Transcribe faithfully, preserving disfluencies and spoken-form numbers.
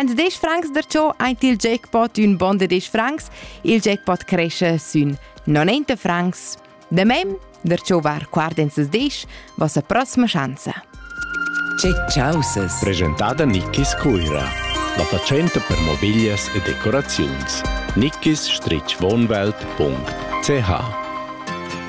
Trentudesch francs darciò ait il jackpot un bon de desch francs, il jackpot cresce sün nonenta francs. Da mem, darciò var quardenzas desch, vossa prossima chanza. Tschaussas. Presentada Nickis Cuira, la facenta per mobilias e decoraziuns. nickis strich wohnwelt punkt c h